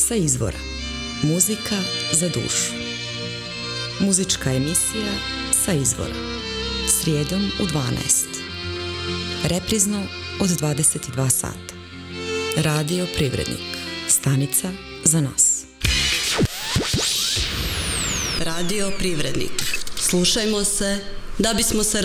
Sa izvora. Muzika za dušu. Muzička emisija Sa izvora. Srijedom u 12. Reprizno od 22 sata. Radio Privrednik. Stanica za nas. Radio Privrednik. Slušajmo se da bismo se